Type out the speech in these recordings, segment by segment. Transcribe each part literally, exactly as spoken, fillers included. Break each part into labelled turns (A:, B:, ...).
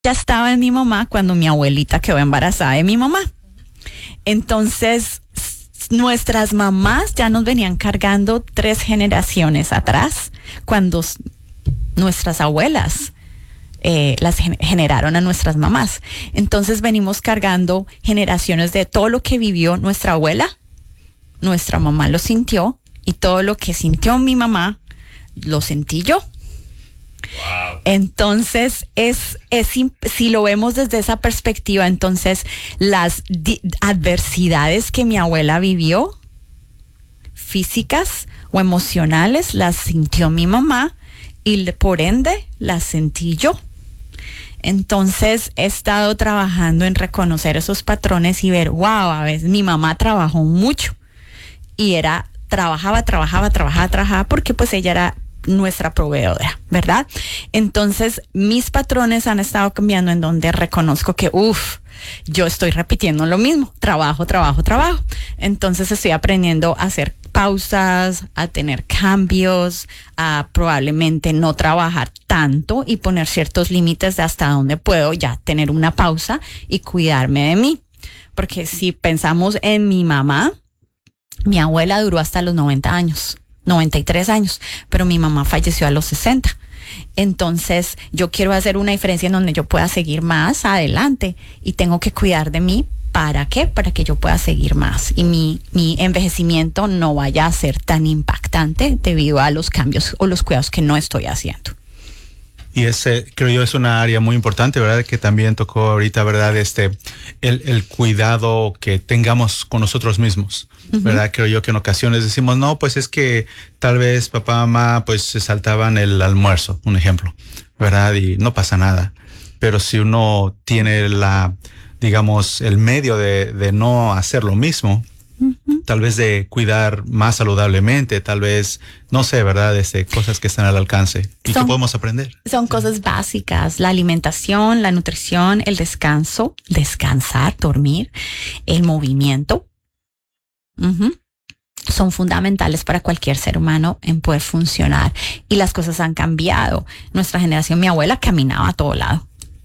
A: ya estaba en mi mamá cuando mi abuelita quedó embarazada de mi mamá. Entonces, nuestras mamás ya nos venían cargando tres generaciones atrás, cuando nuestras abuelas eh, las gen- generaron a nuestras mamás. Entonces venimos cargando generaciones de todo lo que vivió nuestra abuela, nuestra mamá lo sintió, y todo lo que sintió mi mamá, lo sentí yo. Wow. Entonces, es, es, si lo vemos desde esa perspectiva, entonces las di- adversidades que mi abuela vivió, físicas o emocionales, las sintió mi mamá y por ende las sentí yo. Entonces, he estado trabajando en reconocer esos patrones y ver, wow, a veces mi mamá trabajó mucho y era, trabajaba, trabajaba, trabajaba, trabajaba, porque pues ella era nuestra proveedora, ¿verdad? Entonces, mis patrones han estado cambiando en donde reconozco que, uff, yo estoy repitiendo lo mismo, trabajo, trabajo, trabajo. Entonces, estoy aprendiendo a hacer pausas, a tener cambios, a probablemente no trabajar tanto y poner ciertos límites de hasta dónde puedo ya tener una pausa y cuidarme de mí. Porque si pensamos en mi mamá, mi abuela duró hasta los noventa años. noventa y tres años, pero mi mamá falleció a los sesenta. Entonces, yo quiero hacer una diferencia en donde yo pueda seguir más adelante y tengo que cuidar de mí. ¿Para qué? Para que yo pueda seguir más y mi, mi envejecimiento no vaya a ser tan impactante debido a los cambios o los cuidados que no estoy haciendo.
B: Y ese, creo yo, es una área muy importante, ¿verdad? Que también tocó ahorita, ¿verdad? Este, el, el cuidado que tengamos con nosotros mismos, ¿verdad? Uh-huh. Creo yo que en ocasiones decimos, no, pues es que tal vez papá, mamá, pues se saltaban el almuerzo, un ejemplo, ¿verdad? Y no pasa nada. Pero si uno tiene la, digamos, el medio de, de no hacer lo mismo, uh-huh, tal vez de cuidar más saludablemente, tal vez, no sé, ¿verdad? Este, cosas que están al alcance y son, que podemos aprender.
A: Son sí. cosas básicas, la alimentación, la nutrición, el descanso, descansar, dormir, el movimiento. Uh-huh. Son fundamentales para cualquier ser humano en poder funcionar. Y las cosas han cambiado. Nuestra generación, mi abuela caminaba a todo lado.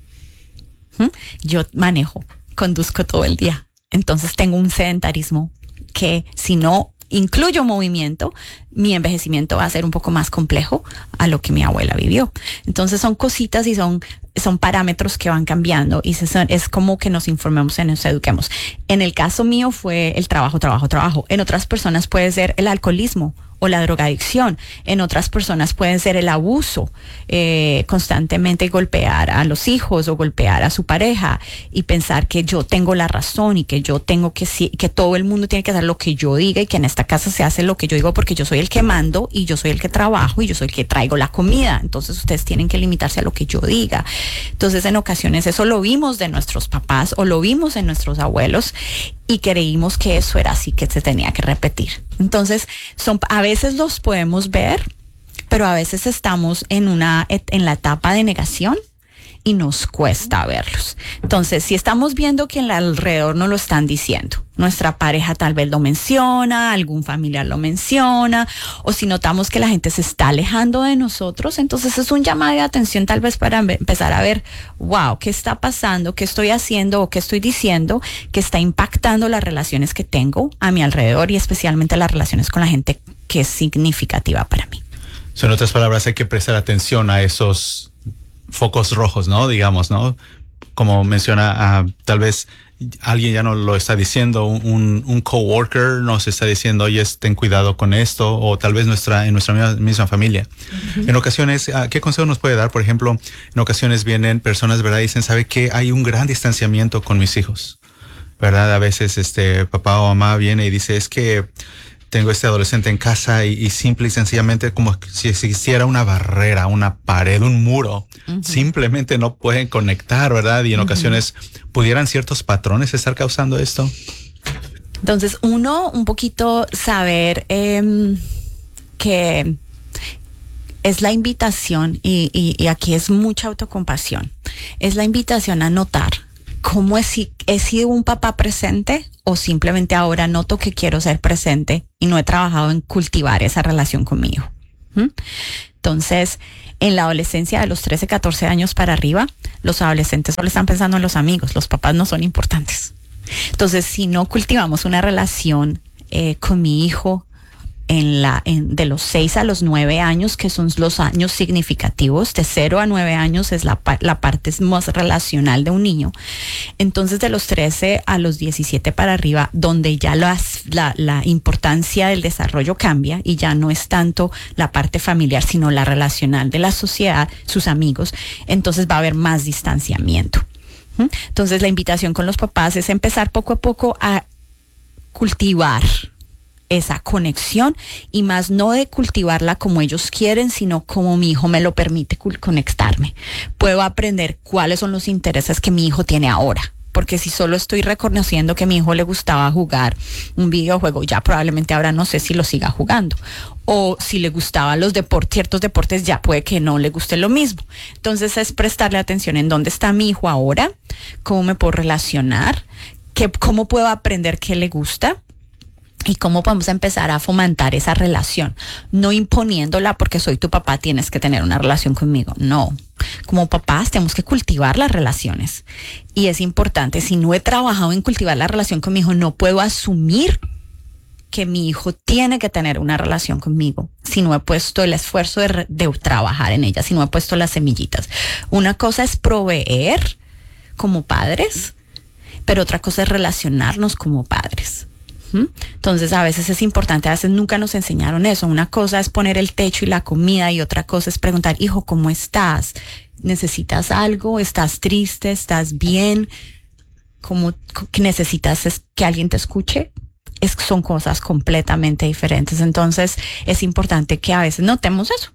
A: Uh-huh. Yo manejo, conduzco todo el día. Entonces tengo un sedentarismo que si no incluyo movimiento, mi envejecimiento va a ser un poco más complejo a lo que mi abuela vivió. Entonces son cositas y son, son parámetros que van cambiando y se, es como que nos informemos y nos eduquemos. En el caso mío fue el trabajo, trabajo, trabajo. En otras personas puede ser el alcoholismo o la drogadicción. En otras personas puede ser el abuso, eh, constantemente golpear a los hijos o golpear a su pareja y pensar que yo tengo la razón y que yo tengo que, que todo el mundo tiene que hacer lo que yo diga y que en esta casa se hace lo que yo digo porque yo soy el que mando y yo soy el que trabajo y yo soy el que traigo la comida. Entonces ustedes tienen que limitarse a lo que yo diga. Entonces en ocasiones eso lo vimos de nuestros papás o lo vimos en nuestros abuelos y creímos que eso era así, que se tenía que repetir. Entonces, son, a veces los podemos ver, pero a veces estamos en una, en la etapa de negación y nos cuesta verlos. Entonces, si estamos viendo que en el alrededor no lo están diciendo, nuestra pareja tal vez lo menciona, algún familiar lo menciona, o si notamos que la gente se está alejando de nosotros, entonces es un llamado de atención tal vez para empezar a ver, wow, ¿qué está pasando? ¿Qué estoy haciendo o qué estoy diciendo que está impactando las relaciones que tengo a mi alrededor y especialmente las relaciones con la gente que es significativa para mí?
B: So, en otras palabras, hay que prestar atención a esos focos rojos, ¿no? Digamos, ¿no? Como menciona, uh, tal vez alguien ya no lo está diciendo, un, un coworker nos está diciendo, oye, ten cuidado con esto, o tal vez nuestra, en nuestra misma, misma familia. Uh-huh. En ocasiones, uh, ¿qué consejo nos puede dar? Por ejemplo, en ocasiones vienen personas, ¿verdad? Y dicen, ¿sabe qué? Hay un gran distanciamiento con mis hijos, ¿verdad? A veces este papá o mamá viene y dice, es que tengo este adolescente en casa y, y simple y sencillamente como si existiera una barrera, una pared, un muro. Uh-huh. Simplemente no pueden conectar, ¿verdad? Y en uh-huh. ocasiones pudieran ciertos patrones estar causando esto.
A: Entonces, uno, un poquito saber eh, que es la invitación y, y, y aquí es mucha autocompasión. Es la invitación a notar cómo es, si he sido un papá presente o simplemente ahora noto que quiero ser presente y no he trabajado en cultivar esa relación conmigo. ¿Mm? Entonces, en la adolescencia de los trece, catorce años para arriba, los adolescentes solo están pensando en los amigos, los papás no son importantes. Entonces, si no cultivamos una relación eh, con mi hijo en la, en, de los seis a los nueve años, que son los años significativos, de cero a nueve años es la, la parte más relacional de un niño. Entonces, de los trece a los diecisiete para arriba, donde ya las, la, la importancia del desarrollo cambia y ya no es tanto la parte familiar, sino la relacional de la sociedad, sus amigos, entonces va a haber más distanciamiento. ¿Mm? Entonces, la invitación con los papás es empezar poco a poco a cultivar esa conexión, y más no de cultivarla como ellos quieren, sino como mi hijo me lo permite conectarme. Puedo aprender cuáles son los intereses que mi hijo tiene ahora, porque si solo estoy reconociendo que a mi hijo le gustaba jugar un videojuego, ya probablemente ahora no sé si lo siga jugando, o si le gustaban los deportes, ciertos deportes, ya puede que no le guste lo mismo. Entonces es prestarle atención en dónde está mi hijo ahora, cómo me puedo relacionar, qué, cómo puedo aprender qué le gusta, y cómo podemos empezar a fomentar esa relación, no imponiéndola porque soy tu papá, tienes que tener una relación conmigo. No, como papás tenemos que cultivar las relaciones. Y es importante, si no he trabajado en cultivar la relación con mi hijo, no puedo asumir que mi hijo tiene que tener una relación conmigo si no he puesto el esfuerzo de, de trabajar en ella, si no he puesto las semillitas. Una cosa es proveer como padres, pero otra cosa es relacionarnos como padres. Entonces a veces es importante, a veces nunca nos enseñaron eso. Una cosa es poner el techo y la comida, y otra cosa es preguntar, hijo, ¿cómo estás? ¿Necesitas algo? ¿Estás triste? ¿Estás bien? ¿Cómo que necesitas es que alguien te escuche? Es, son cosas completamente diferentes. Entonces es importante que a veces notemos eso.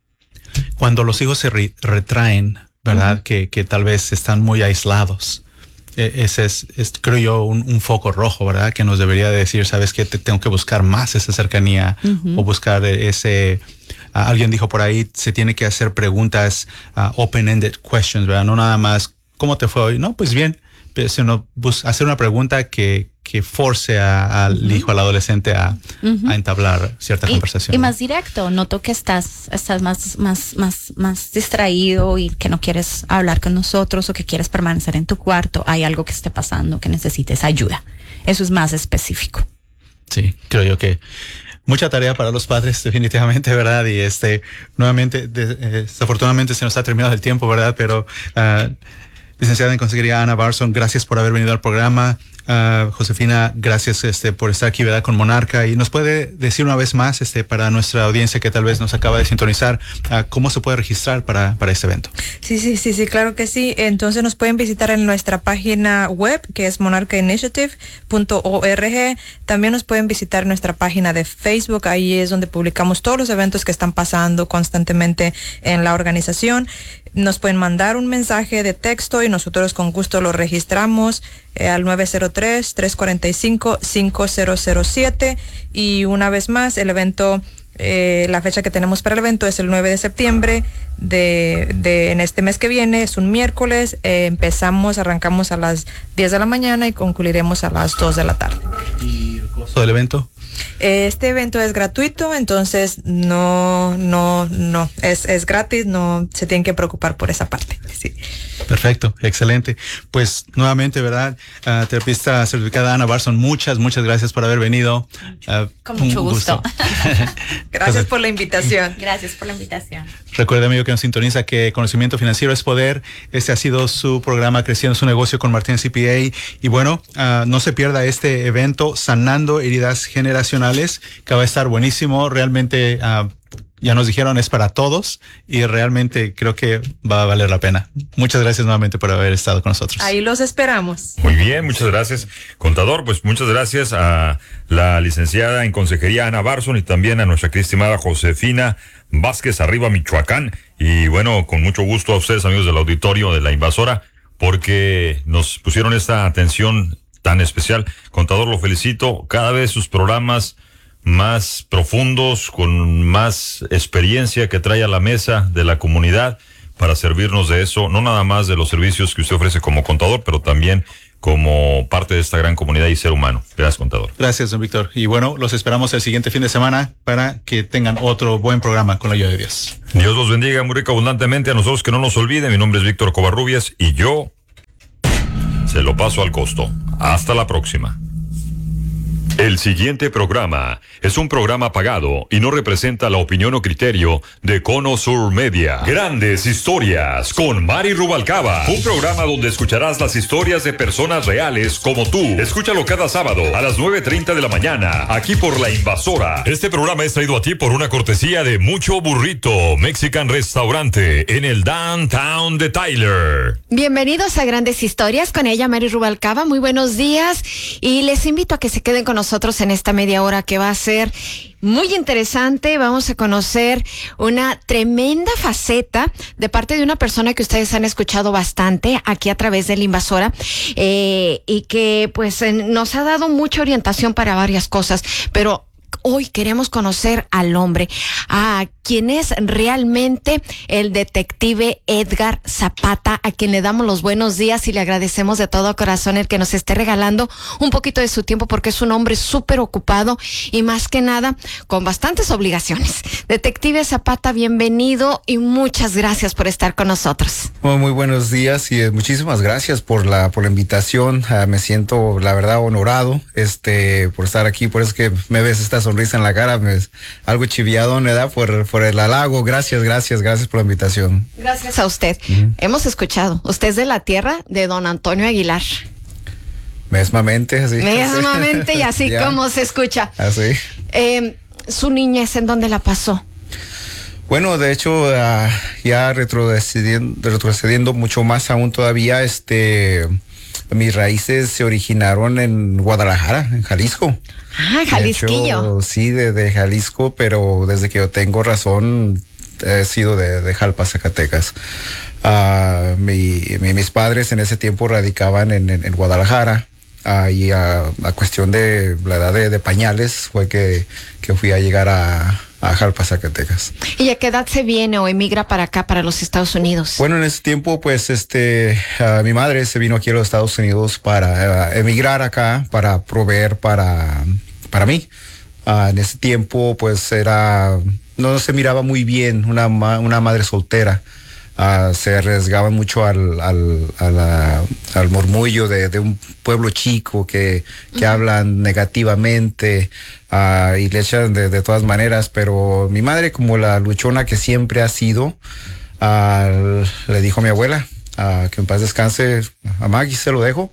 B: Cuando los hijos se re retraen, ¿verdad? Uh-huh. que, que tal vez están muy aislados. Ese es, es, creo yo, un, un foco rojo, ¿verdad? Que nos debería decir, ¿sabes qué? Te, tengo que buscar más esa cercanía, uh-huh. o buscar ese... Uh, alguien dijo por ahí, se tiene que hacer preguntas uh, open-ended questions, ¿verdad? No nada más, ¿cómo te fue hoy? No, pues bien, sino bus, hacer una pregunta que, que force a, al uh-huh. hijo, al adolescente a, uh-huh. a entablar cierta
A: y,
B: conversación.
A: Y más directo, noto que estás, estás más, más, más, más distraído y que no quieres hablar con nosotros, o que quieres permanecer en tu cuarto. Hay algo que esté pasando, que necesites ayuda. Eso es más específico.
B: Sí, creo yo que mucha tarea para los padres, definitivamente, ¿verdad? Y este, nuevamente, de, eh, desafortunadamente se nos ha terminado el tiempo, ¿verdad? Pero, uh, licenciada en Consejería Ana Barson, gracias por haber venido al programa. Uh, Josefina, gracias este, por estar aquí, ¿verdad? Con Monarca. Y nos puede decir una vez más, este, para nuestra audiencia que tal vez nos acaba de sintonizar, uh, cómo se puede registrar para, para este evento.
C: Sí, sí, sí, sí, claro que sí. Entonces nos pueden visitar en nuestra página web, que es monarca initiative punto org. También nos pueden visitar nuestra página de Facebook. Ahí es donde publicamos todos los eventos que están pasando constantemente en la organización. Nos pueden mandar un mensaje de texto y nosotros con gusto lo registramos eh, al nueve cero tres, tres cuatro cinco, cinco cero cero siete. Y una vez más, el evento, eh, la fecha que tenemos para el evento es el nueve de septiembre de, de en este mes que viene. Es un miércoles. Eh, empezamos, arrancamos a las diez de la mañana y concluiremos a las dos de la tarde.
B: ¿Y el costo del evento?
C: Este evento es gratuito, entonces no, no, no, es, es gratis, no se tienen que preocupar por esa parte. Sí.
B: Perfecto, excelente. Pues nuevamente, ¿verdad? Uh, terapista certificada Ana Barson, muchas, muchas gracias por haber venido. Uh,
A: Con mucho gusto. gusto.
C: Gracias por la invitación.
A: Gracias por la invitación.
B: Recuerde, amigo, que nos sintoniza, que conocimiento financiero es poder. Este ha sido su programa Creciendo su Negocio con Martín C P A. Y bueno, uh, no se pierda este evento, Sanando Heridas Generacionales, que va a estar buenísimo. Realmente, uh, ya nos dijeron, es para todos, y realmente creo que va a valer la pena. Muchas gracias nuevamente por haber estado con nosotros.
C: Ahí los esperamos.
D: Muy bien, muchas gracias, contador. Pues muchas gracias a la licenciada en Consejería Ana Barson y también a nuestra estimada Josefina Vázquez, arriba Michoacán. Y bueno, con mucho gusto a ustedes, amigos del auditorio de La Invasora, porque nos pusieron esta atención tan especial. Contador, lo felicito. Cada vez sus programas más profundos, con más experiencia que trae a la mesa de la comunidad para servirnos de eso, no nada más de los servicios que usted ofrece como contador, pero también como parte de esta gran comunidad y ser humano. Gracias, contador.
B: Gracias, don Víctor. Y bueno, los esperamos el siguiente fin de semana para que tengan otro buen programa con la ayuda de Dios.
D: Dios los bendiga muy rico abundantemente. A nosotros que no nos olviden, mi nombre es Víctor Covarrubias y yo se lo paso al costo. Hasta la próxima. El siguiente programa es un programa pagado y no representa la opinión o criterio de Cono Sur Media. Grandes historias con Mari Rubalcaba. Un programa donde escucharás las historias de personas reales como tú. Escúchalo cada sábado a las nueve treinta de la mañana, aquí por La Invasora. Este programa es traído a ti por una cortesía de Mucho Burrito Mexican Restaurante en el Downtown de Tyler.
E: Bienvenidos a Grandes Historias con ella, Mari Rubalcaba. Muy buenos días y les invito a que se queden con nosotros nosotros en esta media hora que va a ser muy interesante. Vamos a conocer una tremenda faceta de parte de una persona que ustedes han escuchado bastante aquí a través de La Invasora eh, y que pues eh, nos ha dado mucha orientación para varias cosas, pero hoy queremos conocer al hombre, a quien es realmente el detective Edgar Zapata, a quien le damos los buenos días y le agradecemos de todo corazón el que nos esté regalando un poquito de su tiempo, porque es un hombre súper ocupado y más que nada con bastantes obligaciones. Detective Zapata, bienvenido y muchas gracias por estar con nosotros.
F: Muy, muy buenos días y eh, muchísimas gracias por la por la invitación. Uh, me siento, la verdad, honorado este por estar aquí. Por eso que me ves esta sonrisa en la cara, me, algo chiviado, ¿verdad? Por, por el halago. Gracias, gracias, gracias por la invitación.
E: Gracias a usted. Uh-huh. Hemos escuchado, usted es de la tierra de don Antonio Aguilar.
F: Mesmamente, así.
E: Mesmamente y así como se escucha.
F: Así.
E: Eh, ¿Su niñez en dónde la pasó?
F: Bueno, de hecho, uh, ya retrocediendo, retrocediendo mucho más aún todavía, este, mis raíces se originaron en Guadalajara, en Jalisco.
E: Ah, Jalisquillo.
F: De hecho, sí, de, de Jalisco, pero desde que yo tengo razón he sido de, de Jalpa, Zacatecas. Uh, mi, mi, mis padres en ese tiempo radicaban en, en, en Guadalajara. Uh, y a, a cuestión de la edad de, de pañales fue que, que fui a llegar a, a Jalpa, Zacatecas.
E: ¿Y a qué edad se viene o emigra para acá, para los Estados Unidos?
F: Bueno, en ese tiempo, pues, este, uh, mi madre se vino aquí a los Estados Unidos para uh, emigrar acá, para proveer para, para mí. Uh, en ese tiempo, pues, era, no se miraba muy bien una, una madre soltera. Uh, se arriesgaban mucho al, al, a la, al murmullo de, de un pueblo chico que, que uh-huh. hablan negativamente uh, y le echan de, de todas maneras, pero mi madre, como la luchona que siempre ha sido, uh, le dijo a mi abuela uh, que en paz descanse, mamá, aquí se lo dejo,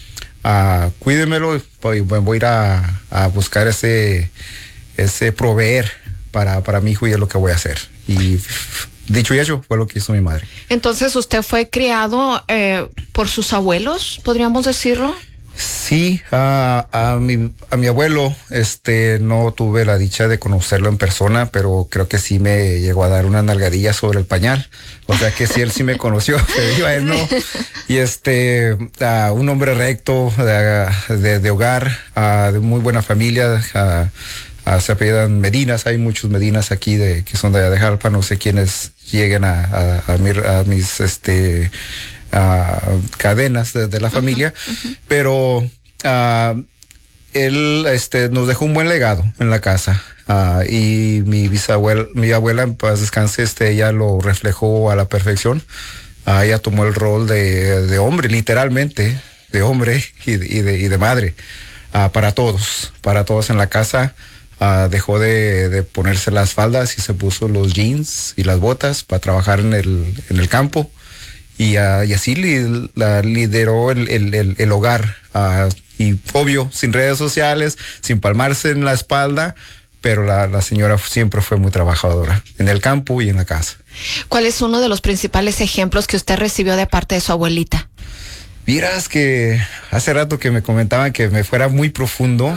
F: uh, cuídemelo, voy, voy a ir a, a buscar ese, ese proveer para, para mi hijo y es lo que voy a hacer. Y dicho y hecho, fue lo que hizo mi madre.
E: Entonces, ¿usted fue criado eh, por sus abuelos, podríamos decirlo?
F: Sí, a, a, mi, a mi abuelo este, no tuve la dicha de conocerlo en persona, pero creo que sí me llegó a dar una nalgadilla sobre el pañal. O sea que sí, él sí me conoció, pero yo a él no. Y este, uh, un hombre recto, de, de, de hogar, uh, de muy buena familia, uh, Uh, se apellidan Medinas, hay muchos Medinas aquí de, que son de, de Jalpa, no sé quiénes lleguen a, a, a, mi, a mis este, uh, cadenas de, de la familia, uh-huh, uh-huh. pero uh, él este, nos dejó un buen legado en la casa uh, y mi bisabuela, mi abuela en paz descanse, este, ella lo reflejó a la perfección. Uh, ella tomó el rol de, de hombre, literalmente, de hombre y de, y de, y de madre uh, para todos, para todos en la casa. Uh, dejó de, de ponerse las faldas y se puso los jeans y las botas para trabajar en el, en el campo y, uh, y así li, la, lideró el, el, el, el hogar uh, y obvio, sin redes sociales, sin palmarse en la espalda, pero la, la señora siempre fue muy trabajadora en el campo y en la casa.
E: ¿Cuál es uno de los principales ejemplos que usted recibió de parte de su abuelita?
F: Vieras que hace rato que me comentaban que me fuera muy profundo,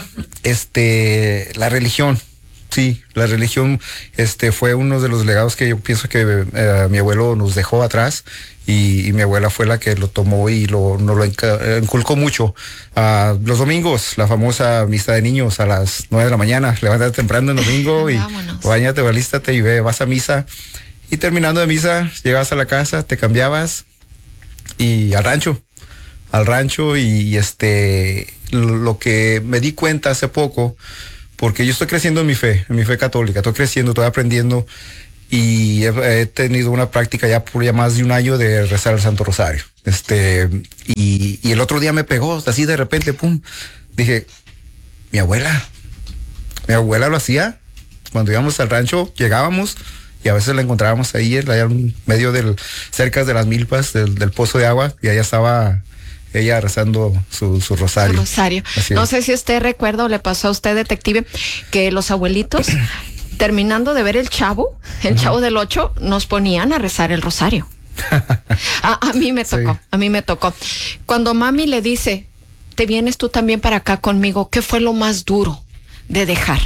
F: este, la religión, sí, la religión, este, fue uno de los legados que yo pienso que eh, mi abuelo nos dejó atrás y, y mi abuela fue la que lo tomó y lo, nos lo inculcó mucho. Uh, los domingos, la famosa misa de niños a las nueve de la mañana, levántate temprano el domingo y bañate, alístate y ve, vas a misa y terminando de misa, llegabas a la casa, te cambiabas y al rancho. al rancho y, y este, lo, lo que me di cuenta hace poco, porque yo estoy creciendo en mi fe, en mi fe católica, estoy creciendo, estoy aprendiendo y he, he tenido una práctica ya por ya más de un año de rezar el Santo Rosario. Este, y, y el otro día me pegó, así de repente, pum, dije, mi abuela, mi abuela lo hacía. Cuando íbamos al rancho, llegábamos y a veces la encontrábamos ahí, allá en medio del, cerca de las milpas del, del pozo de agua, y allá estaba ella rezando su, su rosario.
E: Su rosario.
F: Así
E: no
F: es.
E: sé si usted recuerda o le pasó a usted, detective, que los abuelitos, terminando de ver el Chavo, el uh-huh. Chavo del Ocho, nos ponían a rezar el rosario. a, a mí me tocó, sí. a mí me tocó. Cuando mami le dice, te vienes tú también para acá conmigo, ¿qué fue lo más duro de dejar?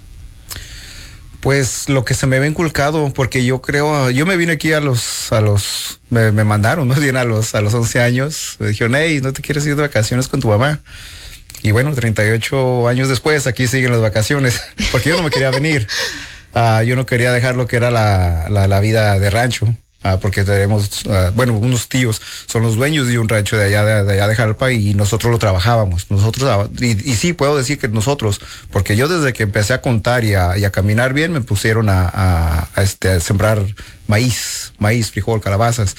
F: Pues lo que se me había inculcado, porque yo creo, yo me vine aquí a los, a los, me, me mandaron, ¿no? Bien a los, a los once años, me dijeron, hey, ¿no te quieres ir de vacaciones con tu mamá? Y bueno, treinta y ocho años después, aquí siguen las vacaciones, porque yo no me quería venir, uh, yo no quería dejar lo que era la, la, la vida de rancho. Uh, porque tenemos, uh, bueno, unos tíos son los dueños de un rancho de allá de, de allá de Jalpa y nosotros lo trabajábamos. Nosotros, y, y sí, puedo decir que nosotros, porque yo desde que empecé a contar y a, y a caminar bien, me pusieron a, a, a, este, a sembrar maíz, maíz, frijol, calabazas.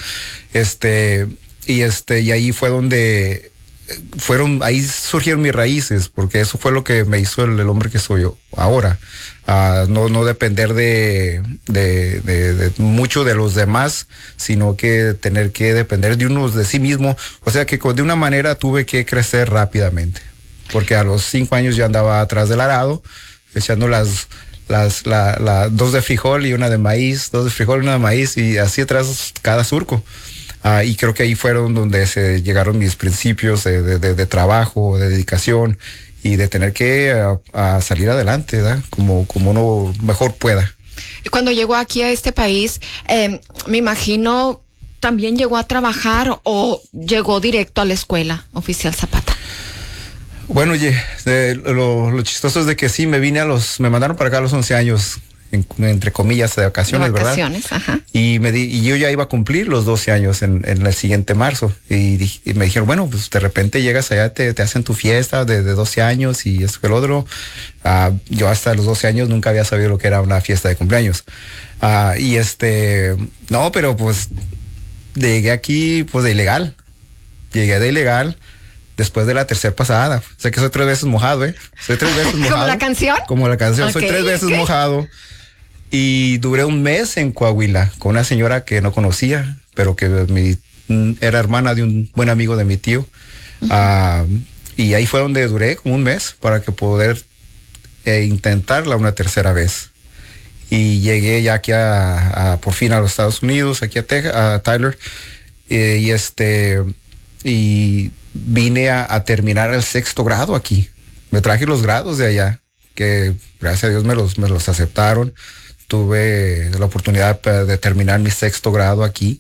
F: Este, y este, y ahí fue donde fueron, ahí surgieron mis raíces, porque eso fue lo que me hizo el, el hombre que soy yo ahora. Uh, no, no depender de, de, de, de mucho de los demás, sino que tener que depender de uno de sí mismo. O sea que de una manera tuve que crecer rápidamente, porque a los cinco años ya andaba atrás del arado, echando las, las, la, la, dos de frijol y una de maíz, dos de frijol y una de maíz, y así atrás cada surco. Uh, y creo que ahí fueron donde se llegaron mis principios de, de, de, de trabajo, de dedicación, y de tener que a, a salir adelante, ¿verdad? Como, como uno mejor pueda.
E: Cuando llegó aquí a este país, eh, me imagino, ¿también llegó a trabajar o llegó directo a la escuela Oficial Zapata?
F: Bueno, oye, eh, lo, lo chistoso es de que sí, me vine a los, me mandaron para acá a los once años, en, entre comillas, de vacaciones,
E: de vacaciones,
F: ¿verdad?
E: Ajá.
F: Y, me di, y yo ya iba a cumplir los doce años en, en el siguiente marzo. Y, di, y me dijeron, bueno, pues de repente llegas allá, te, te hacen tu fiesta de, de doce años y eso que el otro. Uh, yo hasta los doce años nunca había sabido lo que era una fiesta de cumpleaños. Uh, y este, no, pero pues llegué aquí pues de ilegal. Llegué de ilegal después de la tercera pasada. O sea que soy tres veces mojado, ¿eh? Soy tres veces mojado.
E: ¿Como la canción?
F: Como la canción. Okay, soy tres veces okay. mojado. Y duré un mes en Coahuila con una señora que no conocía, pero que mi, era hermana de un buen amigo de mi tío. Uh-huh. Uh, y ahí fue donde duré como un mes para que poder eh, intentarla una tercera vez. Y llegué ya aquí a, a por fin a los Estados Unidos, aquí a Texas, a Tyler. Eh, y este, y vine a, a terminar el sexto grado aquí. Me traje los grados de allá, que gracias a Dios me los, me los aceptaron. Tuve la oportunidad de terminar mi sexto grado aquí,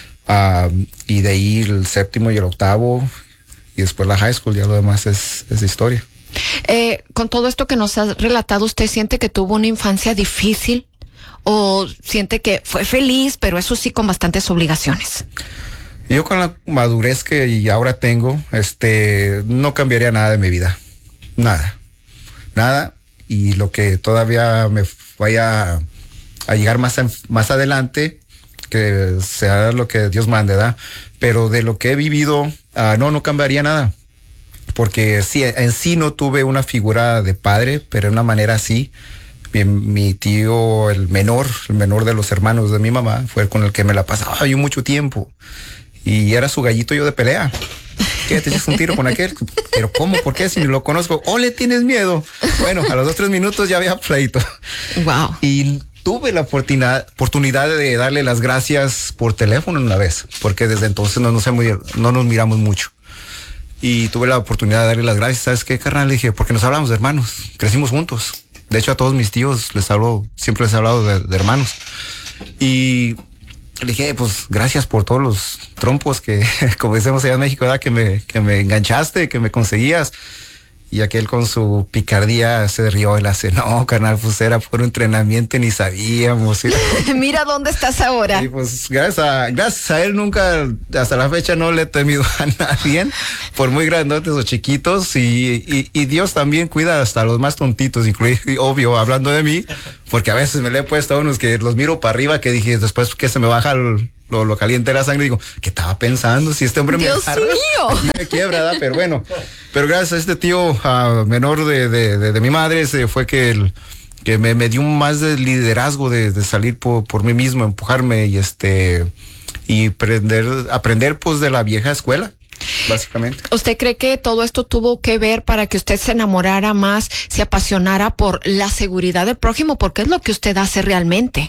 F: uh, y de ahí el séptimo y el octavo, y después la high school, ya lo demás es, es historia.
E: Eh, con todo esto que nos ha relatado, ¿usted siente que tuvo una infancia difícil o siente que fue feliz, pero eso sí con bastantes obligaciones?
F: Yo con la madurez que ahora tengo, este, no cambiaría nada de mi vida, nada, nada, y lo que todavía me vaya a llegar más, en, más adelante, que sea lo que Dios mande, ¿verdad? Pero de lo que he vivido, uh, no, no cambiaría nada. Porque sí, en sí no tuve una figura de padre, pero de una manera así. Mi, mi tío, el menor, el menor de los hermanos de mi mamá, fue con el que me la pasaba yo mucho tiempo. Y era su gallito yo de pelea. ¿Qué? ¿Te echas un tiro con aquel? ¿Pero cómo? ¿Por qué? Si ni lo conozco. ¿O le tienes miedo? Bueno, a los dos, tres minutos ya había pleito.
E: Wow.
F: Y tuve la oportunidad, oportunidad de darle las gracias por teléfono una vez, porque desde entonces no, no, sé muy, no nos miramos mucho. Y tuve la oportunidad de darle las gracias. ¿Sabes qué, carnal? Le dije, porque nos hablamos de hermanos, crecimos juntos. De hecho, a todos mis tíos les hablo, siempre les he hablado de, de hermanos. Y le dije, pues gracias por todos los trompos que, como decimos allá en México, ¿verdad? Que me, que me enganchaste, que me conseguías. Y aquel con su picardía se rió y le hace, no, carnal, pues era por entrenamiento y ni sabíamos.
E: Mira dónde estás ahora.
F: Y pues gracias a, gracias a él nunca, hasta la fecha no le he temido a nadie, por muy grandotes o chiquitos. Y, y, y Dios también cuida hasta los más tontitos, incluido, obvio, hablando de mí, porque a veces me le he puesto a unos que los miro para arriba, que dije, después que se me baja el, lo, lo caliente de la sangre, digo, ¿qué estaba pensando? Si este hombre me
E: Dios
F: agarra,
E: mío.
F: me quiebra, ¿verdad? Pero bueno, pero gracias a este tío uh, menor de, de, de, de mi madre, ese fue que el, que me, me dio más de liderazgo de, de salir por, por mí mismo, empujarme y este y aprender, aprender pues de la vieja escuela, básicamente.
E: ¿Usted cree que todo esto tuvo que ver para que usted se enamorara más, se apasionara por la seguridad del prójimo? Porque es lo que usted hace realmente.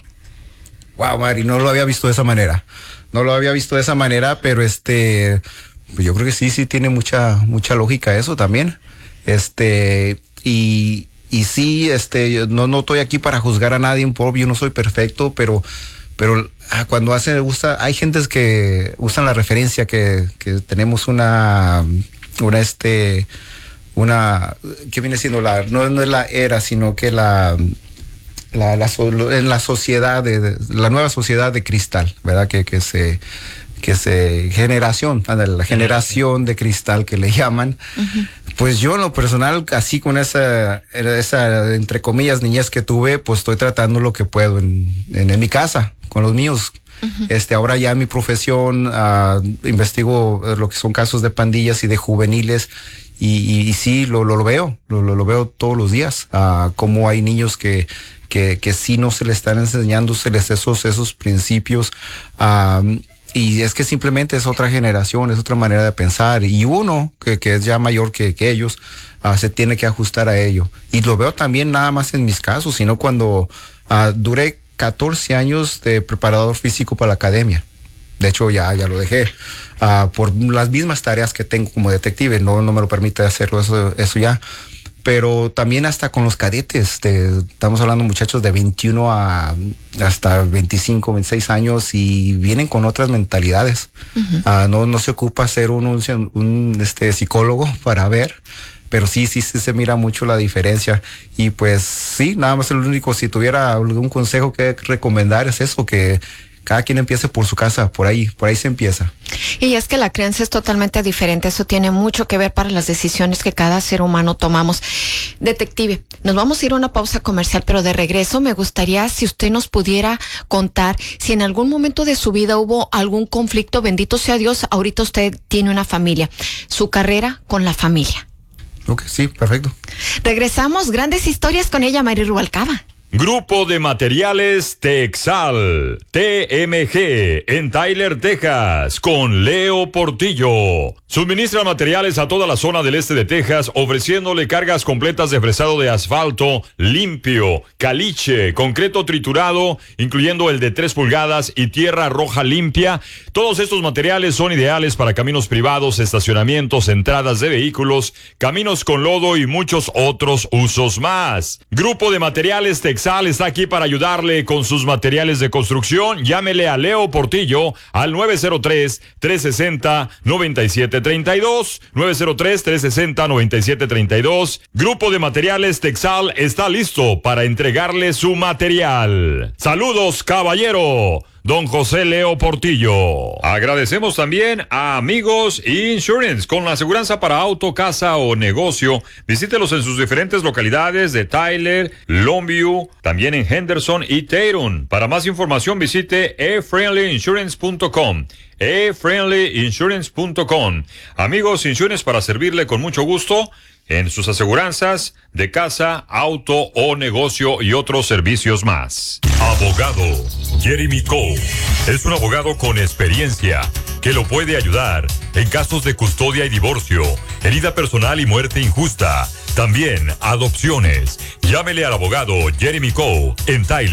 F: Wow, Mari, no lo había visto de esa manera. No lo había visto de esa manera, pero este, pues yo creo que sí, sí tiene mucha, mucha lógica eso también. Este, y, y sí, este, yo no, no estoy aquí para juzgar a nadie, un poco, yo no soy perfecto, pero, pero ah, cuando hace, usa, hay gentes que usan la referencia que, que tenemos una, una, este, una, ¿qué viene siendo la, no, no es la era, sino que la, La, la, en la sociedad de, de la nueva sociedad de cristal, ¿verdad? Que, que se que se generación, la generación de cristal que le llaman. Uh-huh. Pues yo en lo personal, así con esa, esa entre comillas niñez que tuve, pues estoy tratando lo que puedo en, en, en mi casa, con los míos. Uh-huh. Este, ahora ya en mi profesión uh, investigo lo que son casos de pandillas y de juveniles. Y, y, y sí, lo, lo, lo veo, lo, lo, lo veo todos los días, uh, como hay niños que, que, que sí no se les están enseñándoseles esos, esos principios, um, y es que simplemente es otra generación, es otra manera de pensar, y uno que, que es ya mayor que, que ellos, uh, se tiene que ajustar a ello. Y lo veo también nada más en mis casos, sino cuando uh, duré catorce años de preparador físico para la academia. De hecho, ya, ya lo dejé. Uh, por las mismas tareas que tengo como detective, no, no me lo permite hacerlo eso, eso ya. Pero también hasta con los cadetes, de, estamos hablando muchachos de veintiuno a hasta veinticinco, veintiséis años y vienen con otras mentalidades. Uh-huh. Uh, no, no se ocupa ser un, un, un este, psicólogo para ver, pero sí, sí, sí se mira mucho la diferencia. Y pues sí, nada más el único, si tuviera algún consejo que recomendar es eso, que cada quien empiece por su casa, por ahí, por ahí se empieza.
E: Y es que la crianza es totalmente diferente, eso tiene mucho que ver para las decisiones que cada ser humano tomamos. Detective, nos vamos a ir a una pausa comercial, pero de regreso me gustaría si usted nos pudiera contar si en algún momento de su vida hubo algún conflicto, bendito sea Dios, ahorita usted tiene una familia, su carrera con la familia.
F: Ok, sí, perfecto.
E: Regresamos, grandes historias con ella, Mary Rubalcaba.
D: Grupo de Materiales Texal, T M G, en Tyler, Texas, con Leo Portillo. Suministra materiales a toda la zona del este de Texas, ofreciéndole cargas completas de fresado de asfalto, limpio, caliche, concreto triturado, incluyendo el de tres pulgadas y tierra roja limpia. Todos estos materiales son ideales para caminos privados, estacionamientos, entradas de vehículos, caminos con lodo y muchos otros usos más. Grupo de Materiales Texal está aquí para ayudarle con sus materiales de construcción. Llámele a Leo Portillo al nueve cero tres, tres seis cero, nueve siete tres dos, nueve cero tres, tres seis cero, nueve siete tres dos. Grupo de Materiales Texal está listo para entregarle su material. Saludos, caballero. Don José Leo Portillo. Agradecemos también a Amigos Insurance, con la aseguranza para auto, casa o negocio. Visítelos en sus diferentes localidades de Tyler, Longview, también en Henderson y Tatum. Para más información visite e friendly insurance punto com. e friendly insurance punto com. Amigos Insurance, para servirle con mucho gusto en sus aseguranzas de casa, auto o negocio y otros servicios más. Abogado Jeremy Cole es un abogado con experiencia que lo puede ayudar en casos de custodia y divorcio, herida personal y muerte injusta. También adopciones. Llámele al abogado Jeremy Cole en Tyler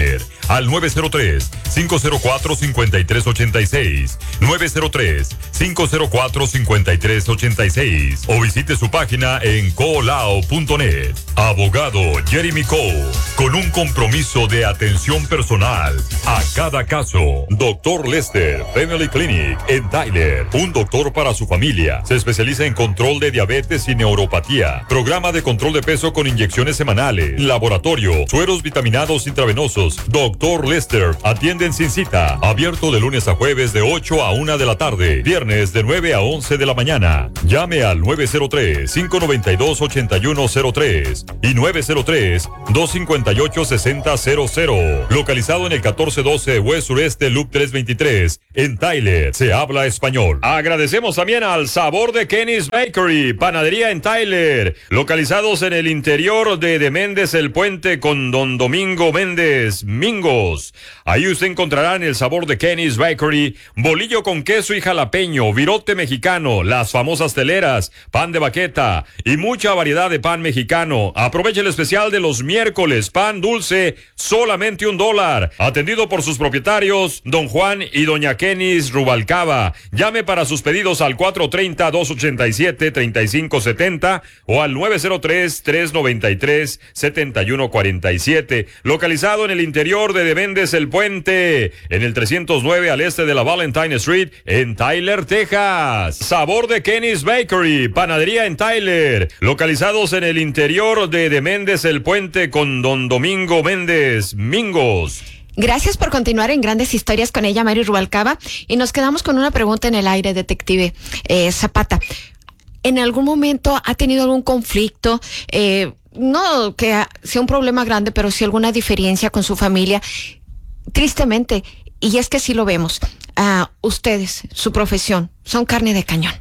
D: al nueve cero tres, cinco cero cuatro, cinco tres ocho seis, nueve cero tres, cinco cero cuatro, cinco tres ocho seis, o visite su página en colao punto net. Abogado Jeremy Cole, con un compromiso de atención personal a cada caso. Doctor Lester Family Clinic en Tyler, un doctor para su familia. Se especializa en control de diabetes y neuropatía, programa de control de peso con inyecciones semanales, laboratorio, sueros vitaminados intravenosos. Doctor Lester, atienden sin cita, abierto de lunes a jueves de ocho a una de la tarde, viernes de nueve a once de la mañana. Llame al nueve cero tres, cinco nueve dos, ocho uno cero tres y nueve cero tres, dos cinco ocho, seis cero cero cero. Localizado en el catorce doce West Sureste Loop trescientos veintitrés, en Tyler. Se habla español. Agradecemos también al Sabor de Kenny's Bakery, panadería en Tyler, localizados en el interior de De Méndez el Puente con Don Domingo Méndez Mingos. Ahí usted encontrará en el Sabor de Kenny's Bakery bolillo con queso y jalapeño, virote mexicano, las famosas teleras, pan de baqueta y mucha variedad de pan mexicano. Aproveche el especial de los miércoles, pan dulce, solamente un dólar. Atendido por sus propietarios, Don Juan y Doña Kenis Rubalcaba. Llame para sus pedidos al cuatro tres cero, dos ocho siete, tres cinco siete cero o al nueve cero tres, tres nueve tres, siete uno cuatro siete. Localizado en el interior de De Méndez el Puente, en el trescientos nueve al este de la Valentine Street, en Tyler, Texas. Sabor de Kenny's Bakery, panadería en Tyler, localizados en el interior de De Méndez el Puente con Don Domingo Méndez Mingos.
E: Gracias por continuar en Grandes Historias con ella, Mary Rubalcaba. Y nos quedamos con una pregunta en el aire, detective eh, Zapata. ¿En algún momento ha tenido algún conflicto? Eh, no que sea un problema grande, pero sí alguna diferencia con su familia. Tristemente, y es que sí lo vemos, uh, ustedes, su profesión, son carne de cañón.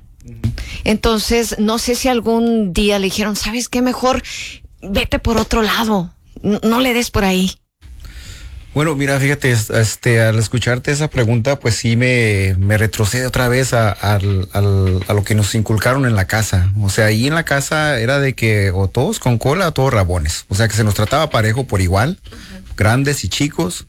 E: Entonces, no sé si algún día le dijeron, ¿sabes qué? Mejor vete por otro lado, no, no le des por ahí.
F: Bueno, mira, fíjate, este, al escucharte esa pregunta, pues sí me, me retrocede otra vez a, a, a, a lo que nos inculcaron en la casa. O sea, ahí en la casa era de que o todos con cola o todos rabones. O sea, que se nos trataba parejo por igual, uh-huh. Grandes y chicos,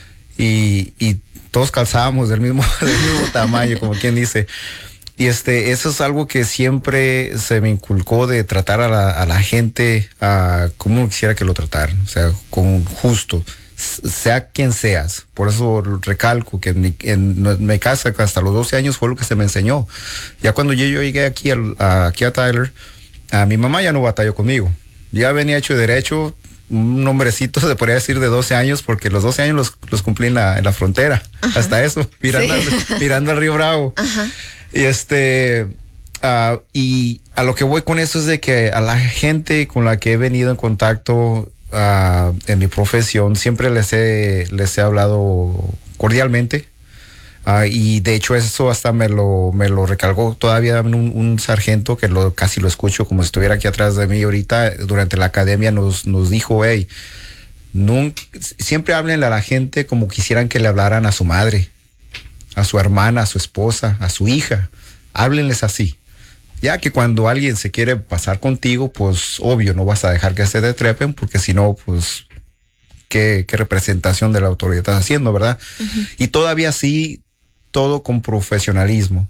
F: y, y todos calzábamos del mismo, del mismo tamaño, como quien dice. Y este, eso es algo que siempre se me inculcó, de tratar a la, a la gente uh, como quisiera que lo trataran, o sea, con justo. Sea quien seas. Por eso recalco que en mi, en, en mi casa hasta los doce años fue lo que se me enseñó. Ya cuando yo, yo llegué aquí, al, a, aquí a Tyler, a mi mamá ya no batalló conmigo. Ya venía hecho derecho, un hombrecito, se podría decir, de doce años, porque los doce años los, los cumplí en la, en la frontera. Ajá. Hasta eso, mirando, sí. al, mirando al Río Bravo. Ajá. Y este... Uh, y a lo que voy con eso es de que a la gente con la que he venido en contacto Uh, en mi profesión siempre les he, les he hablado cordialmente, uh, y de hecho eso hasta me lo, me lo recalcó todavía un, un sargento que lo, casi lo escucho como si estuviera aquí atrás de mí ahorita. Durante la academia nos, nos dijo, hey, nunca, siempre háblenle a la gente como quisieran que le hablaran a su madre, a su hermana, a su esposa, a su hija. Háblenles así. Ya que cuando alguien se quiere pasar contigo, pues obvio, no vas a dejar que se te trepen, porque si no, pues, ¿qué, qué representación de la autoridad estás haciendo, verdad? Uh-huh. Y todavía sí, todo con profesionalismo.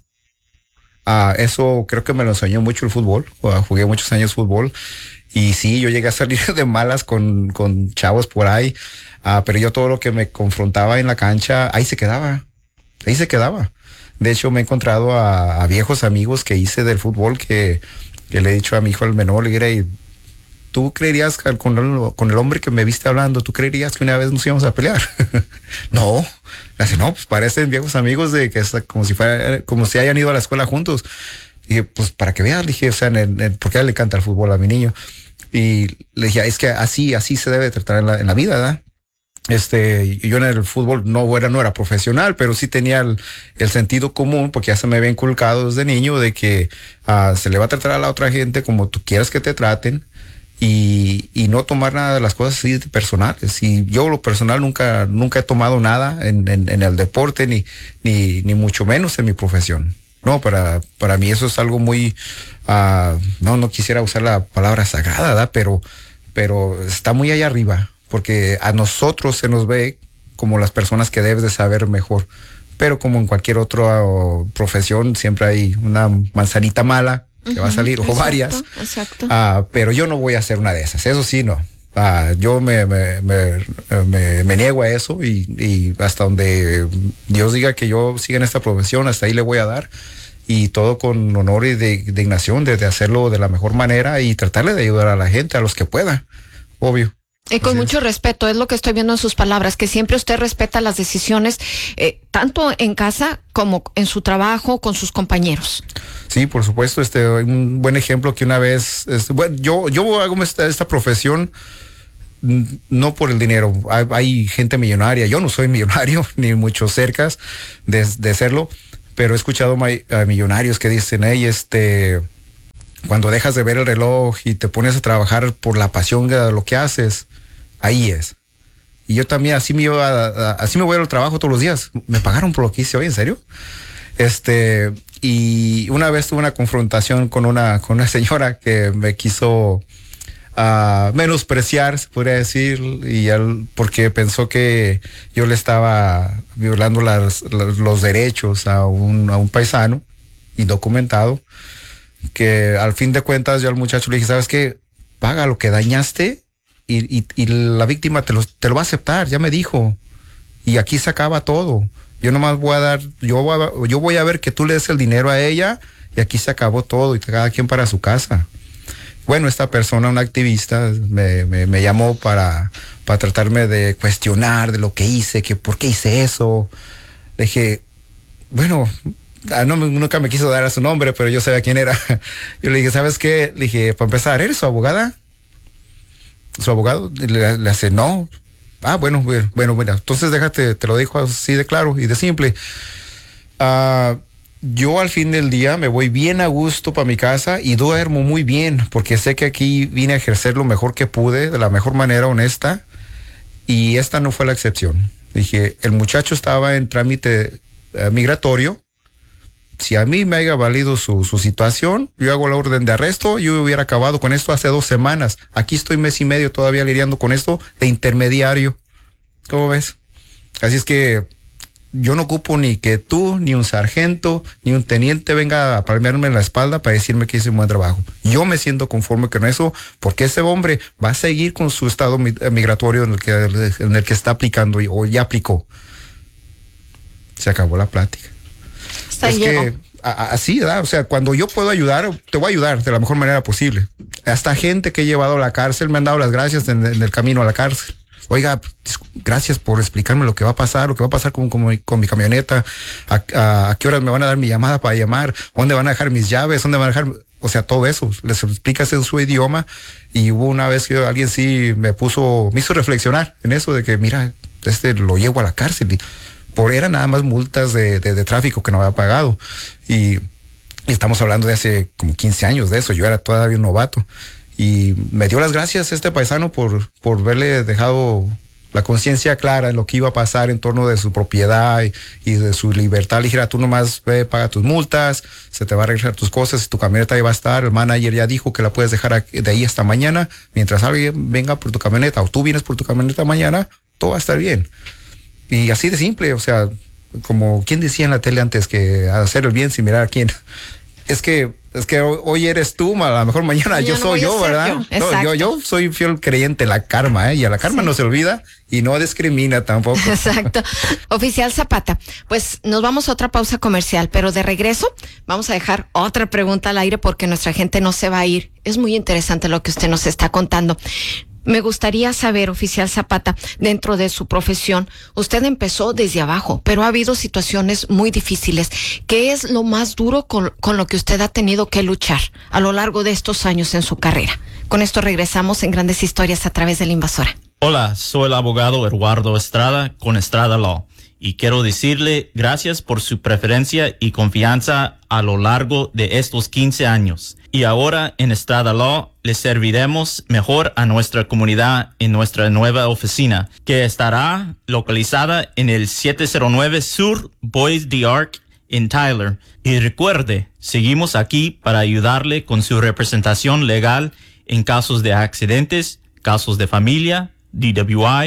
F: Uh, eso creo que me lo enseñó mucho el fútbol. Uh, jugué muchos años fútbol. Y sí, yo llegué a salir de malas con, con chavos por ahí. Uh, pero yo todo lo que me confrontaba en la cancha, ahí se quedaba. Ahí se quedaba. De hecho, me he encontrado a, a viejos amigos que hice del fútbol que, que le he dicho a mi hijo, al menor, le diré, ¿tú creerías que con el, con el hombre que me viste hablando, tú creerías que una vez nos íbamos a pelear? No. Dice, no, pues parecen viejos amigos de que es como si fuera, como si hayan ido a la escuela juntos. Y dije, pues para que veas, le dije, o sea, en el, en, porque a él le encanta el fútbol a mi niño. Y le dije, es que así, así se debe tratar en la, en la vida, ¿verdad? Este, yo en el fútbol no era, no era profesional, pero sí tenía el, el sentido común, porque ya se me había inculcado desde niño de que uh, se le va a tratar a la otra gente como tú quieras que te traten, y, y no tomar nada de las cosas así personales. Y yo lo personal nunca, nunca he tomado nada en, en, en el deporte, ni, ni, ni mucho menos en mi profesión. No, para, para mí eso es algo muy, uh, no, no quisiera usar la palabra sagrada, ¿verdad? Pero, pero está muy allá arriba. Porque a nosotros se nos ve como las personas que debes de saber mejor. Pero como en cualquier otra uh, profesión, siempre hay una manzanita mala que uh-huh, va a salir, o
E: exacto,
F: varias.
E: Exacto.
F: Uh, pero yo no voy a ser una de esas, eso sí, no. Uh, yo me, me, me, me, me niego a eso y, y hasta donde Dios diga que yo siga en esta profesión, hasta ahí le voy a dar. Y todo con honor y de, dignación de, de hacerlo de la mejor manera y tratarle de ayudar a la gente, a los que pueda, obvio.
E: Y con
F: Así
E: mucho
F: es.
E: respeto, es lo que estoy viendo en sus palabras, que siempre usted respeta las decisiones, eh, tanto en casa como en su trabajo, con sus compañeros.
F: Sí, por supuesto, este, un buen ejemplo que una vez, este, bueno, yo, yo hago esta, esta profesión no por el dinero, hay, hay gente millonaria, yo no soy millonario, ni mucho cerca de, de serlo, pero he escuchado a millonarios que dicen, hey, este... cuando dejas de ver el reloj y te pones a trabajar por la pasión de lo que haces, ahí es. Y yo también así me, iba a, a, así me voy al trabajo todos los días. Me pagaron por lo que hice hoy, ¿en serio? Este, y una vez tuve una confrontación con una, con una señora que me quiso uh, menospreciar, se podría decir, y él, porque pensó que yo le estaba violando las, las, los derechos a un, a un paisano indocumentado. Que al fin de cuentas yo al muchacho le dije, ¿sabes qué? Paga lo que dañaste y, y, y la víctima te lo, te lo va a aceptar, ya me dijo. Y aquí se acaba todo. Yo nomás voy a dar, yo voy a, yo voy a ver que tú le des el dinero a ella y aquí se acabó todo y cada quien para su casa. Bueno, esta persona, una activista, me, me, me llamó para, para tratarme de cuestionar de lo que hice, que por qué hice eso. Le dije, bueno... Ah, no, nunca me quiso dar a su nombre, pero yo sabía quién era. Yo le dije, ¿sabes qué? Le dije, para empezar, ¿eres su abogada? ¿Su abogado? Le, le hace, no. Ah, bueno, bueno, bueno, entonces déjate, te lo dijo así de claro y de simple. Uh, yo al fin del día me voy bien a gusto para mi casa y duermo muy bien, porque sé que aquí vine a ejercer lo mejor que pude, de la mejor manera honesta, y esta no fue la excepción. Dije, el muchacho estaba en trámite uh, migratorio. Si a mí me haya valido su, su situación, yo hago la orden de arresto, yo hubiera acabado con esto hace dos semanas. Aquí estoy mes y medio todavía lidiando con esto de intermediario. ¿Cómo ves? Así es que yo no ocupo ni que tú, ni un sargento, ni un teniente venga a palmearme en la espalda para decirme que hice un buen trabajo. Yo me siento conforme con eso, porque ese hombre va a seguir con su estado migratorio en el que, en el que está aplicando o ya aplicó. Se acabó la plática. Es que así, ¿verdad? O sea, cuando yo puedo ayudar, te voy a ayudar de la mejor manera posible. Hasta gente que he llevado a la cárcel me han dado las gracias en, en el camino a la cárcel. Oiga, gracias por explicarme lo que va a pasar, lo que va a pasar con, con, con mi camioneta, a, a, a qué horas me van a dar mi llamada para llamar, dónde van a dejar mis llaves, dónde van a dejar, o sea, todo eso. Les explicas en su idioma y hubo una vez que alguien sí me puso, me hizo reflexionar en eso de que, mira, este lo llevo a la cárcel y por eran nada más multas de, de, de tráfico que no había pagado. Y, y estamos hablando de hace como quince años de eso. Yo era todavía un novato. Y me dio las gracias este paisano por, por verle dejado la conciencia clara en lo que iba a pasar en torno de su propiedad y, y de su libertad. Le dijera, tú nomás ve, paga tus multas, se te va a regresar tus cosas, tu camioneta ahí va a estar. El manager ya dijo que la puedes dejar aquí, de ahí hasta mañana. Mientras alguien venga por tu camioneta o tú vienes por tu camioneta mañana, todo va a estar bien. Y así de simple, o sea, como quien decía en la tele antes, que hacer el bien sin mirar a quién. Es que, es que hoy eres tú, a lo mejor mañana
E: Mañana
F: yo soy
E: voy a
F: yo,
E: ser
F: ¿verdad?
E: yo.
F: No, yo, yo soy fiel creyente en la karma, ¿eh? Y a la karma
E: Sí.
F: no se olvida y no discrimina tampoco.
E: Exacto. Oficial Zapata, pues nos vamos a otra pausa comercial, pero de regreso vamos a dejar otra pregunta al aire porque nuestra gente no se va a ir. Es muy interesante lo que usted nos está contando. Me gustaría saber, oficial Zapata, dentro de su profesión, usted empezó desde abajo, pero ha habido situaciones muy difíciles. ¿Qué es lo más duro con, con lo que usted ha tenido que luchar a lo largo de estos años en su carrera? Con esto regresamos en Grandes Historias a través de La Invasora.
G: Hola, soy el abogado Eduardo Estrada con Estrada Law y quiero decirle gracias por su preferencia y confianza a lo largo de estos quince años. Y ahora en Estrada Law le serviremos mejor a nuestra comunidad en nuestra nueva oficina, que estará localizada en el siete cero nueve Sur Bois d'Arc en Tyler. Y recuerde, seguimos aquí para ayudarle con su representación legal en casos de accidentes, casos de familia, D W I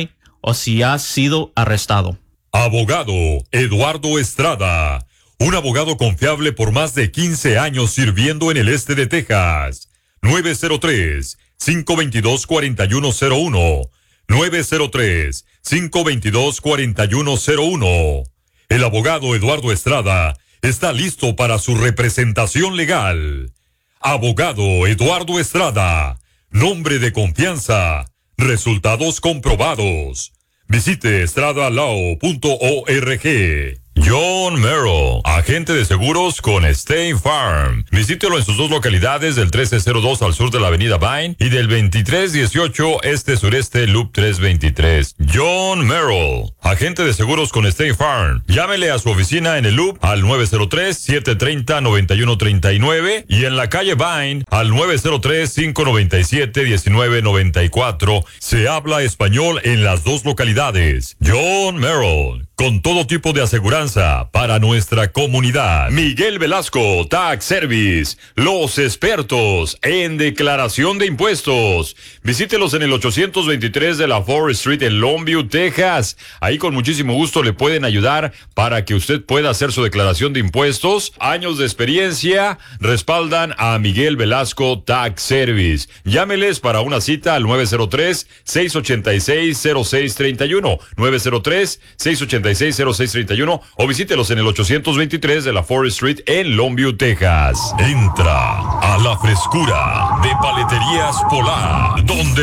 G: o si has sido arrestado.
D: Abogado Eduardo Estrada, un abogado confiable por más de quince años sirviendo en el este de Texas. nueve cero tres, cinco dos dos, cuatro uno cero uno. nueve cero tres, cinco dos dos, cuatro uno cero uno. El abogado Eduardo Estrada está listo para su representación legal. Abogado Eduardo Estrada, nombre de confianza, resultados comprobados. Visite estrada law punto org. John Merrill, agente de seguros con State Farm. Visítelo en sus dos localidades, del trece cero dos al sur de la avenida Vine y del veintitrés dieciocho este-sureste Loop trescientos veintitrés. John Merrill, agente de seguros con State Farm. Llámele a su oficina en el Loop al nueve cero tres, siete tres cero, nueve uno tres nueve y en la calle Vine al nueve cero tres, cinco nueve siete, uno nueve nueve cuatro. Se habla español en las dos localidades. John Merrill, con todo tipo de aseguranza para nuestra comunidad. Miguel Velasco Tax Service, los expertos en declaración de impuestos. Visítelos en el ochocientos veintitrés de la Forest Street en Longview, Texas. Ahí con muchísimo gusto le pueden ayudar para que usted pueda hacer su declaración de impuestos. Años de experiencia respaldan a Miguel Velasco Tax Service. Llámeles para una cita al nueve cero tres, seis ocho seis, cero seis tres uno, nueve cero tres, seis ocho seis, cero seis tres uno o visítelos en el ochocientos veintitrés de la Forest Street en Longview, Texas. Entra a la frescura de Paleterías Polar, donde